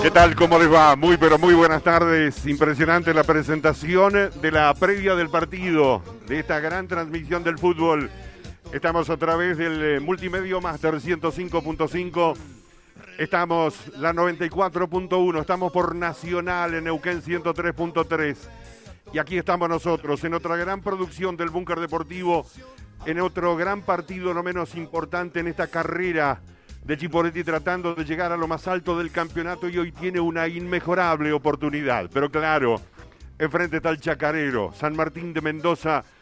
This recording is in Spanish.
¿Qué tal? ¿Cómo les va? Muy, pero muy buenas tardes. Impresionante la presentación de la previa del partido, de esta gran transmisión del fútbol. Estamos a través del Multimedio Master 105.5. Estamos la 94.1. Estamos por Nacional en Neuquén 103.3. Y aquí estamos nosotros en otra gran producción del Búnker Deportivo, en otro gran partido no menos importante en esta carrera de Chiporetti tratando de llegar a lo más alto del campeonato, y hoy tiene una inmejorable oportunidad. Pero claro, enfrente está el Chacarero, San Martín de Mendoza,